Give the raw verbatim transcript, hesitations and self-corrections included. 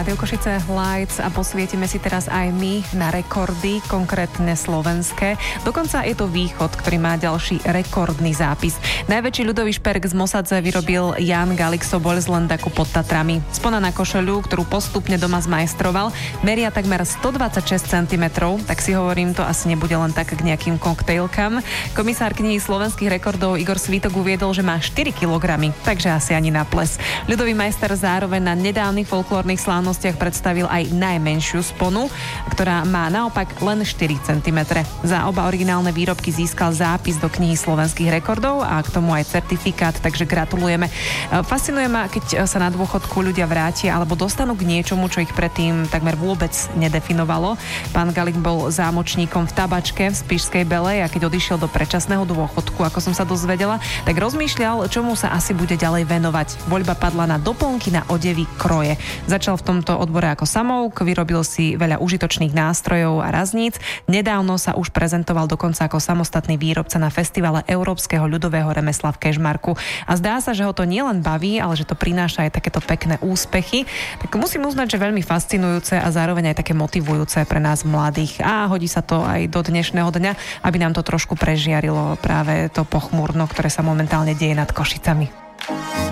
Rádio Košice Lights a posvietime si teraz aj my na rekordy, konkrétne slovenské. Dokonca je to Východ, ktorý má ďalší rekordný zápis. Najväčší ľudový šperk z Mosadze vyrobil Jan Galix Sobol z Lendaku pod Tatrami. Spona na košeľu, ktorú postupne doma zmajstroval, meria takmer stodvadsaťšesť centimetrov, tak si hovorím, to asi nebude len tak k nejakým koktejlkam. Komisár knihy slovenských rekordov Igor Svítok uviedol, že má štyri kilogramy, takže asi ani na ples. Ľudový majster zároveň na nedávnych folklórnych slávnostiach predstavil aj najmenšiu sponu, ktorá má naopak len štyri centimetre. Za oba originálne výrobky získal zápis do knihy slovenských rekordov a k tomu aj certifikát, takže gratulujeme. Fascinuje ma, keď sa na dôchodku ľudia vrátia alebo dostanú k niečomu, čo ich predtým takmer vôbec nedefinovalo. Pán Galík bol zámočníkom v tabačke v Spišskej Belej a keď odišiel do predčasného dôchodku, ako som sa dozvedela, tak rozmýšľal, čomu sa asi bude ďalej venovať. Voľba padla na doplnky na odevy, kroje. Začal v tomto odbore ako samouk, vyrobil si veľa užitočných nástrojov a razníc. Nedávno sa už prezentoval dokonca ako samostatný výrobca na festivale Európskeho ľudového remesla v Kežmarku. A zdá sa, že ho to nielen baví, ale že to prináša aj takéto pekné úspechy. Tak musím uznať, že veľmi fascinujúce a zároveň aj také motivujúce pre nás mladých. A hodí sa to aj do dnešného dňa, aby nám to trošku prežiarilo práve to pochmúrno, ktoré sa momentálne deje nad Košicami.